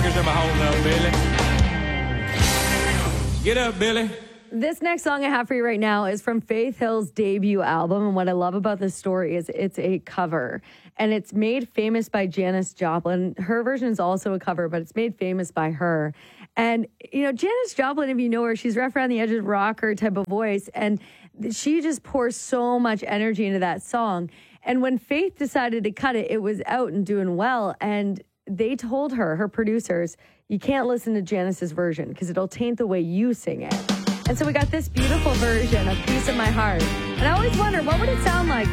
fingers in my hole now, Billy. Get up, Billy. This next song I have for you right now is from Faith Hill's debut album. And what I love about this story is it's a cover. And it's made famous by Janis Joplin. Her version is also a cover, but it's made famous by her. And, you know, Janis Joplin, if you know her, she's rough around the edges, rocker type of voice. And she just pours so much energy into that song. And when Faith decided to cut it, it was out and doing well. And they told her producers, you can't listen to Janis's version because it'll taint the way you sing it. And so we got this beautiful version of Piece of My Heart. And I always wonder, what would it sound like